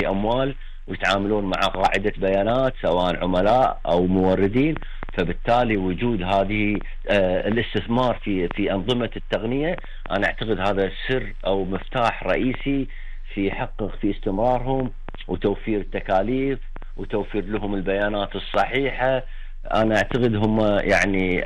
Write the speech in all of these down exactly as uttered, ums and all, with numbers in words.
في أموال ويتعاملون مع قاعدة بيانات سواء عملاء أو موردين. فبالتالي وجود هذه آه الاستثمار في في أنظمة التقنية، أنا أعتقد هذا سر أو مفتاح رئيسي في يحقق في استمرارهم وتوفير التكاليف وتوفير لهم البيانات الصحيحة. أنا أعتقد هم يعني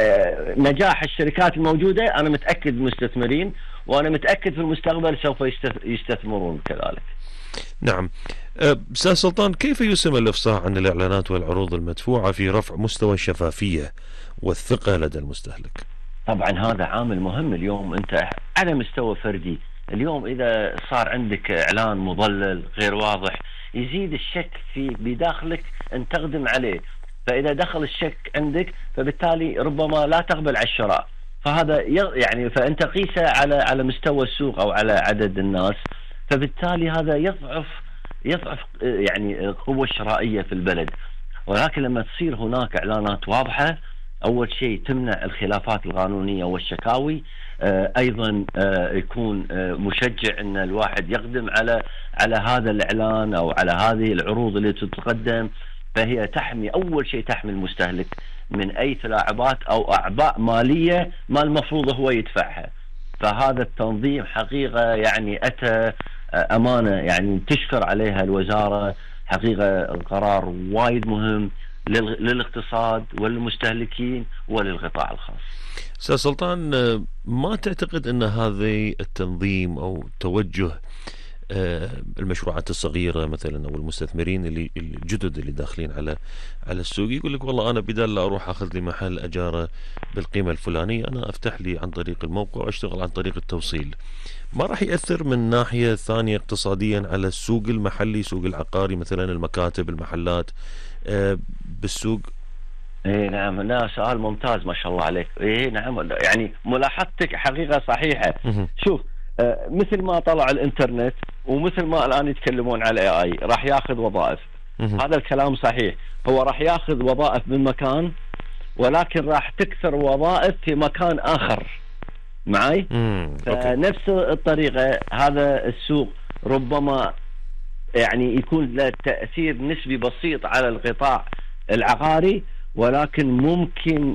نجاح الشركات الموجودة، أنا متأكد المستثمرين، وأنا متأكد في المستقبل سوف يستثمرون كذلك. نعم. أستاذ سلطان، كيف يسمى الإفصاح عن الإعلانات والعروض المدفوعة في رفع مستوى الشفافية والثقة لدى المستهلك؟ طبعا هذا عامل مهم. اليوم أنت على مستوى فردي، اليوم إذا صار عندك إعلان مضلل غير واضح يزيد الشك في بداخلك أن تقدم عليه. فإذا دخل الشك عندك فبالتالي ربما لا تقبل على الشراء. فهذا يعني فأنت قيسه على على مستوى السوق أو على عدد الناس، فبالتالي هذا يضعف يضعف يعني قوة الشرائية في البلد. ولكن لما تصير هناك إعلانات واضحة، أول شيء تمنع الخلافات القانونية والشكاوي. آه أيضا آه يكون آه مشجع أن الواحد يقدم على على هذا الإعلان أو على هذه العروض اللي تتقدم. فهي تحمي، أول شيء تحمي المستهلك من أي تلاعبات أو أعباء مالية ما المفروض هو يدفعها. فهذا التنظيم حقيقة يعني أتى أمانة يعني تشكر عليها الوزارة. حقيقة قرار وايد مهم للاقتصاد والمستهلكين وللقطاع الخاص. أستاذ سلطان، ما تعتقد أن هذا التنظيم أو توجه المشروعات الصغيرة مثلا أو المستثمرين اللي الجدد اللي داخلين على على السوق يقول لك والله أنا بدال لا أروح أخذ لي محل أجاره بالقيمة الفلانية، أنا أفتح لي عن طريق الموقع وأشتغل عن طريق التوصيل، ما راح يأثر من ناحية ثانية اقتصاديا على السوق المحلي، سوق العقاري مثلا، المكاتب، المحلات بالسوق؟ ايه نعم، لا سؤال ممتاز ما شاء الله عليك. ايه نعم، يعني ملاحظتك حقيقة صحيحة. شوف، آه مثل ما طلع الانترنت ومثل ما الان يتكلمون على الاي اي راح ياخذ وظائف، هذا الكلام صحيح. هو راح ياخذ وظائف من مكان، ولكن راح تكثر وظائف في مكان اخر معي. فنفس الطريقة هذا السوق ربما يعني يكون له تأثير نسبي بسيط على القطاع العقاري، ولكن ممكن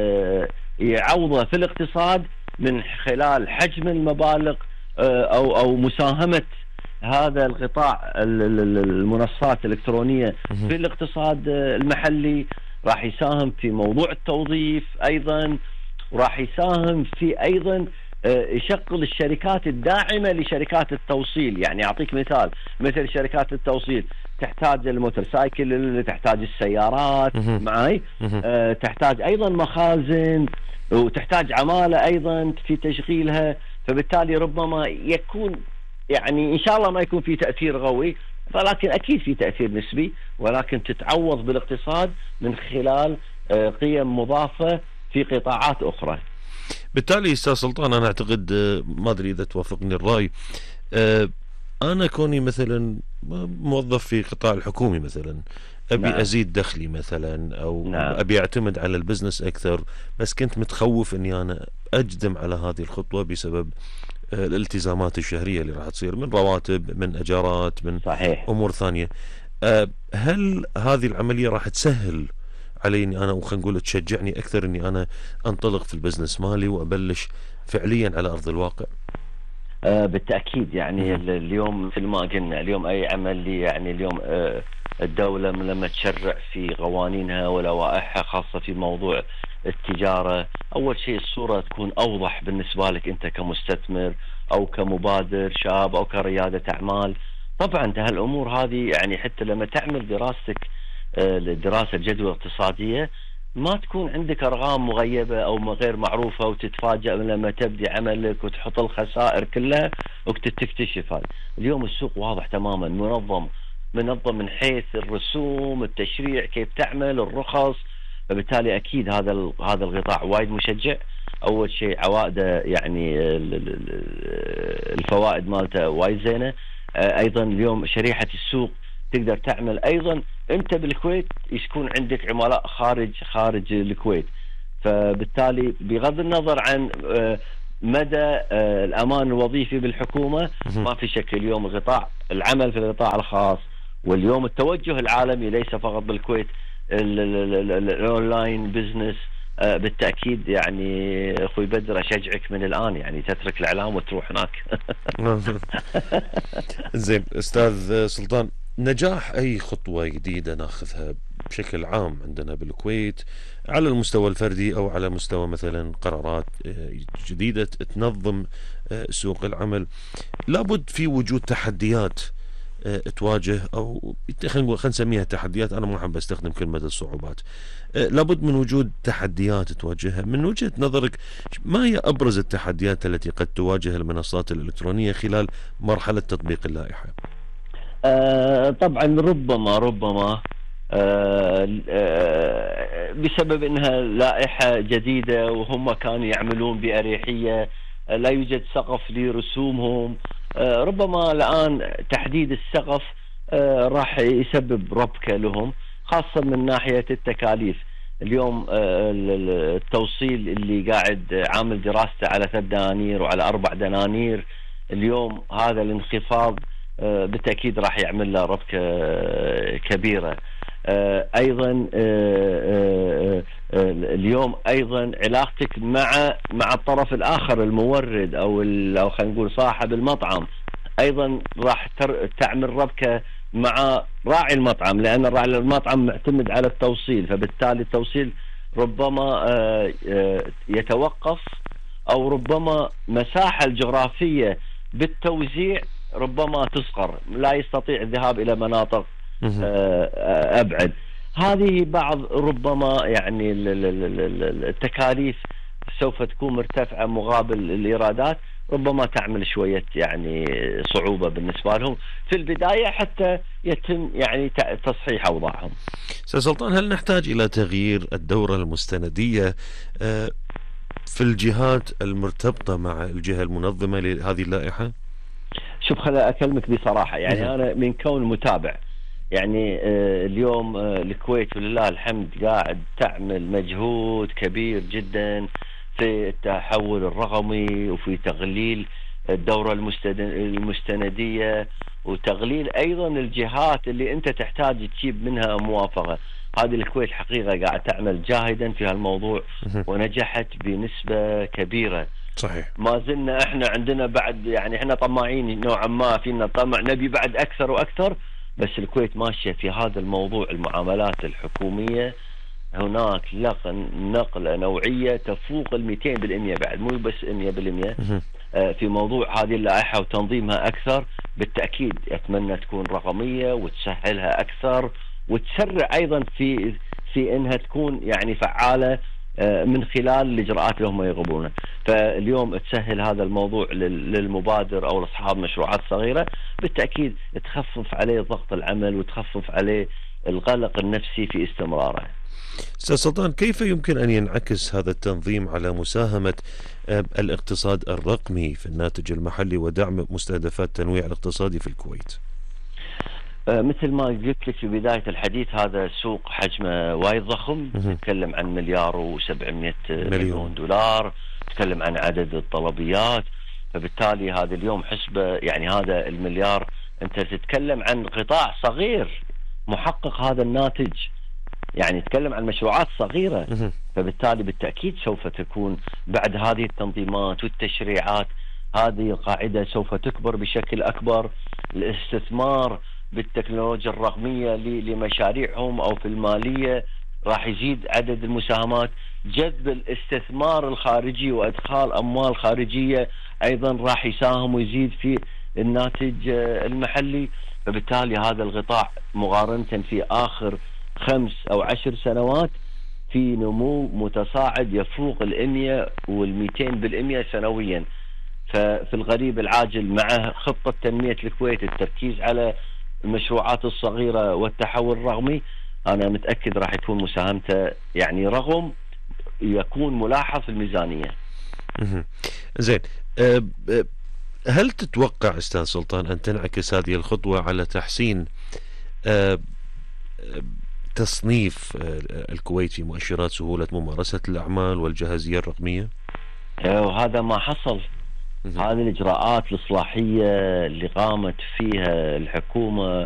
يعوضه في الاقتصاد من خلال حجم المبالغ أو أو مساهمة هذا القطاع المنصات الإلكترونية في الاقتصاد المحلي. راح يساهم في موضوع التوظيف أيضا، وراح يساهم في أيضا يشغل الشركات الداعمة لشركات التوصيل. يعني أعطيك مثال، مثل شركات التوصيل تحتاج الموتورسايكل، تحتاج السيارات معي، أه تحتاج أيضا مخازن، وتحتاج عمالة أيضا في تشغيلها. فبالتالي ربما يكون يعني إن شاء الله ما يكون في تأثير قوي، ولكن أكيد في تأثير نسبي، ولكن تتعوض بالاقتصاد من خلال أه قيم مضافة في قطاعات أخرى. بالتالي أستاذ سلطان، أنا أعتقد، ما أدري إذا توافقني الرأي، أنا كوني مثلا موظف في قطاع الحكومي مثلا، أبي نعم. أزيد دخلي مثلا، أو نعم. أبي أعتمد على البزنس أكثر، بس كنت متخوف أني أنا أجدم على هذه الخطوة بسبب الالتزامات الشهرية اللي راح تصير من رواتب، من أجارات، من صحيح. أمور ثانية. هل هذه العملية راح تسهل علي اني انا، وخلينا نقول تشجعني اكثر اني انا انطلق في البزنس مالي وابلش فعليا على ارض الواقع؟ آه بالتاكيد. يعني م. اليوم مثل ما قلنا، اليوم اي عمل يعني اليوم آه الدوله لما تشرع في قوانينها ولوائحها خاصه في موضوع التجاره، اول شيء الصوره تكون اوضح بالنسبه لك انت كمستثمر او كمبادر شاب او كرياده اعمال. طبعا هالامور هذه يعني حتى لما تعمل دراستك دراسة جدوى اقتصادية ما تكون عندك أرقام مغيبة أو غير معروفة وتتفاجأ لما تبدي عملك وتحط الخسائر كلها وتكتشف. هذا اليوم السوق واضح تماما، منظم منظم من حيث الرسوم، التشريع، كيف تعمل، الرخص. فبالتالي أكيد هذا هذا القطاع وايد مشجع. أول شيء عوائده يعني الفوائد مالته وايد زينة. أيضا اليوم شريحة السوق تقدر تعمل أيضا أنت بالكويت يكون عندك عملاء خارج خارج الكويت. فبالتالي بغض النظر عن مدى الأمان الوظيفي بالحكومة. ما في شك اليوم القطاع العمل في القطاع الخاص، واليوم التوجه العالمي ليس فقط بالكويت الأونلاين بزنس بالتأكيد. يعني أخوي بدر أشجعك من الآن يعني تترك الإعلام وتروح هناك. زين أستاذ سلطان، نجاح أي خطوة جديدة ناخذها بشكل عام عندنا بالكويت على المستوى الفردي أو على مستوى مثلا قرارات جديدة تنظم سوق العمل، لابد في وجود تحديات تواجه، أو خلينا نقول خلينا نسميها تحديات، أنا ما أحب أستخدم كلمة الصعوبات. لابد من وجود تحديات تواجهها. من وجهة نظرك ما هي أبرز التحديات التي قد تواجه المنصات الإلكترونية خلال مرحلة تطبيق اللائحة؟ آه طبعا ربما ربما آه آه بسبب انها لائحة جديدة وهم كانوا يعملون بأريحية، آه لا يوجد سقف لرسومهم. آه ربما الآن تحديد السقف آه راح يسبب ربكة لهم، خاصة من ناحية التكاليف. اليوم آه التوصيل اللي قاعد عامل دراسته على ثلاث دنانير وعلى أربع دنانير، اليوم هذا الانخفاض بالتأكيد راح يعمل له ربكة كبيرة. أيضا اليوم أيضا علاقتك مع مع الطرف الآخر المورد أو أو خلينا نقول صاحب المطعم، أيضا راح تعمل ربكة مع راعي المطعم، لأن راعي المطعم معتمد على التوصيل، فبالتالي التوصيل ربما يتوقف، أو ربما مساحة الجغرافية بالتوزيع ربما تصغر، لا يستطيع الذهاب إلى مناطق أبعد. هذه بعض ربما يعني التكاليف سوف تكون مرتفعة مقابل الإيرادات، ربما تعمل شوية يعني صعوبة بالنسبة لهم في البداية حتى يتم يعني تصحيح أوضاعهم. سيد سلطان، هل نحتاج إلى تغيير الدورة المستندية في الجهات المرتبطة مع الجهة المنظمة لهذه اللائحة؟ شوف خليني أكلمك بصراحة، يعني أنا من كون متابع يعني آه اليوم آه الكويت ولله الحمد قاعد تعمل مجهود كبير جدا في التحول الرقمي وفي تقليل الدورة المستندية وتقليل أيضا الجهات اللي أنت تحتاج تجيب منها موافقة. هذه الكويت حقيقة قاعد تعمل جاهدا في هالموضوع ونجحت بنسبة كبيرة. صحيح. ما زلنا احنا عندنا بعد يعني احنا طماعين نوعا ما، فينا طمع نبي بعد اكثر واكثر، بس الكويت ماشيه في هذا الموضوع المعاملات الحكوميه هناك نقله نوعيه تفوق ال مئتين بالمئة، بعد مو بس مئة بالمئة في موضوع هذه اللائحه وتنظيمها اكثر. بالتاكيد اتمنى تكون رقميه وتسهلها اكثر وتسرع ايضا في في انها تكون يعني فعاله من خلال الإجراءات اللي هم يقومونها. فاليوم تسهل هذا الموضوع للمبادر أو لأصحاب مشروعات صغيرة، بالتأكيد تخفف عليه ضغط العمل وتخفف عليه القلق النفسي في استمراره. أستاذ سلطان، كيف يمكن أن ينعكس هذا التنظيم على مساهمة الاقتصاد الرقمي في الناتج المحلي ودعم مستهدفات التنويع الاقتصادي في الكويت؟ مثل ما قلت لك في بداية الحديث، هذا سوق حجمه وايد ضخم، نتكلم عن مليار وسبعمية مليون دولار، نتكلم عن عدد الطلبيات، فبالتالي هذا اليوم حسبة يعني هذا المليار أنت تتكلم عن قطاع صغير محقق هذا الناتج، يعني تتكلم عن مشروعات صغيرة. فبالتالي بالتأكيد سوف تكون بعد هذه التنظيمات والتشريعات هذه القاعدة سوف تكبر بشكل أكبر. الاستثمار بالتكنولوجيا الرقمية لمشاريعهم أو في المالية راح يزيد عدد المساهمات. جذب الاستثمار الخارجي وإدخال أموال خارجية أيضا راح يساهم ويزيد في الناتج المحلي. فبالتالي هذا القطاع مقارنة في آخر خمس أو عشر سنوات في نمو متصاعد يفوق المية والمئتين بالمئة سنويا. ففي القريب العاجل مع خطة تنمية الكويت التركيز على المشروعات الصغيرة والتحول الرقمي، أنا متأكد راح يكون مساهمته يعني رغم يكون ملاحظ في الميزانية. زين، هل تتوقع أستاذ سلطان أن تنعكس هذه الخطوة على تحسين تصنيف الكويت في مؤشرات سهولة ممارسة الأعمال والجاهزية الرقمية؟ وهذا ما حصل. هذه الإجراءات الإصلاحية اللي قامت فيها الحكومة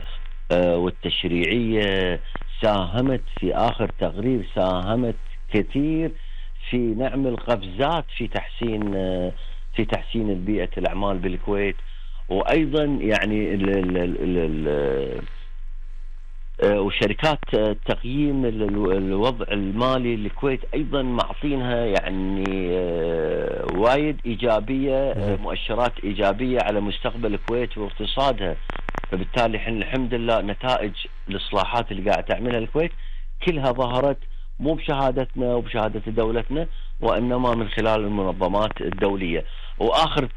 والتشريعية ساهمت في آخر تقرير، ساهمت كثير في نعمل قفزات في تحسين في تحسين بيئة الأعمال بالكويت. وأيضا يعني ال ال ال ال وشركات تقييم الوضع المالي للكويت أيضا معطينها يعني وايد إيجابية، مؤشرات إيجابية على مستقبل الكويت واقتصادها. فبالتالي احنا الحمد لله نتائج الإصلاحات اللي قاعد تعملها الكويت كلها ظهرت مو بشهادتنا وبشهادة دولتنا، وإنما من خلال المنظمات الدولية. وآخر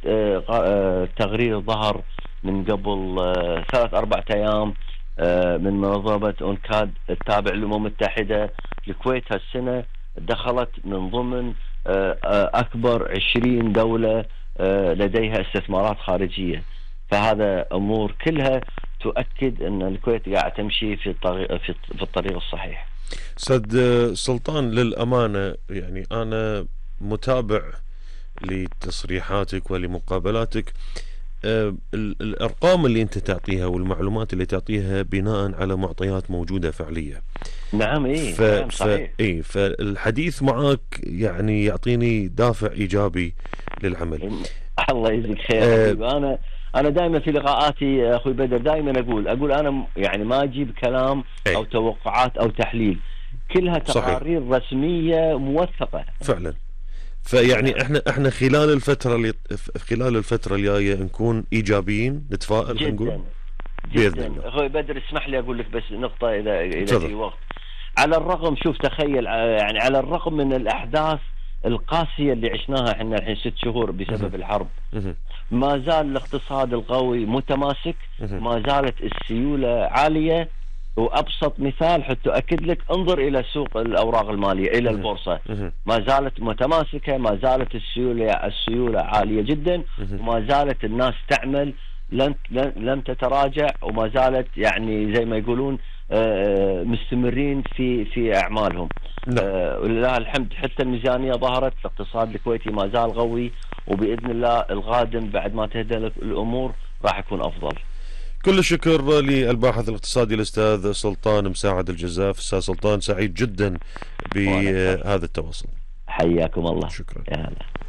تقرير ظهر من قبل ثلاث أربعة أيام من منظمة أونكاد التابع للأمم المتحدة. الكويت هالسنة دخلت من ضمن أكبر عشرين دولة لديها استثمارات خارجية. فهذا أمور كلها تؤكد أن الكويت قاعد تمشي في الطريق في الطريق الصحيح. سيد سلطان، للأمانة يعني أنا متابع لتصريحاتك ولمقابلاتك. أه الأرقام اللي أنت تعطيها والمعلومات اللي تعطيها بناء على معطيات موجودة فعلية. نعم إيه ف... نعم صحيح. ف... إيه فالحديث معك يعني يعطيني دافع إيجابي للعمل. الله يجزيك خير. أه أنا أنا دائما في لقاءاتي أخوي بدر دائما أقول أقول أنا يعني ما أجيب كلام أي. أو توقعات أو تحليل، كلها تقارير صحيح. رسمية موثقة فعلا. فيعني احنا احنا خلال الفتره اللي خلال الفتره الجايه نكون ايجابيين، نتفائل جدا نقول جدا. اخوي بدر اسمح لي اقول لك بس نقطه اذا اذا في وقت. على الرغم شوف تخيل يعني على الرغم من الاحداث القاسيه اللي عشناها احنا الحين ست شهور بسبب الحرب، ما زال الاقتصاد القوي متماسك، ما زالت السيوله عاليه. وأبسط مثال حتى أكد لك، انظر إلى سوق الأوراق المالية، إلى البورصة، ما زالت متماسكة، ما زالت السيولة السيولة عالية جدا، وما زالت الناس تعمل، لم لم تتراجع، وما زالت يعني زي ما يقولون مستمرين في في أعمالهم. ولله الحمد حتى الميزانية ظهرت، الاقتصاد الكويتي ما زال قوي، وبإذن الله القادم بعد ما تهدى الأمور راح يكون أفضل. كل الشكر للباحث الاقتصادي الأستاذ سلطان مساعد الجزاف. أستاذ سلطان، سعيد جدا بهذا التواصل. حياكم الله. شكرا. يا هلا.